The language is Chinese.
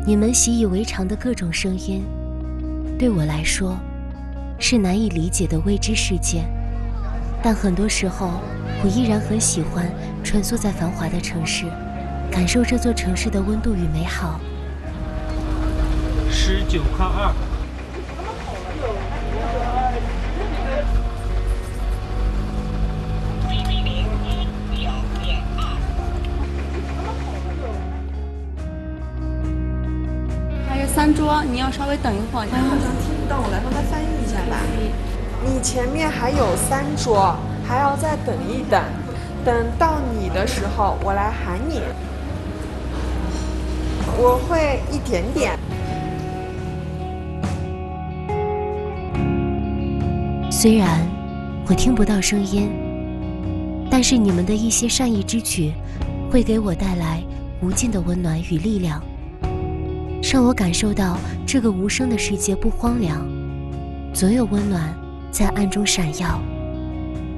你们习以为常的各种声音，对我来说是难以理解的未知世界。但很多时候，我依然很喜欢穿梭在繁华的城市，感受这座城市的温度与美好。 19号2。 还有3桌，你要稍微等一会儿。 好像听不到，我来帮他翻译一下吧。你前面还有3桌，还要再等一等，等到你的时候，我来喊你。我会一点点。 虽然我听不到声音，但是你们的一些善意之举，会给我带来无尽的温暖与力量，让我感受到这个无声的世界不荒凉，总有温暖在暗中闪耀。